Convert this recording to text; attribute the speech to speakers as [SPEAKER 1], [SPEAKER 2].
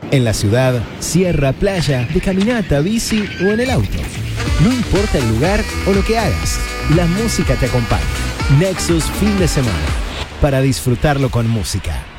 [SPEAKER 1] En la ciudad, sierra, playa, de caminata, bici o en el auto. No importa el lugar o lo que hagas, la música te acompaña. Nexus Fin de Semana, para disfrutarlo con música.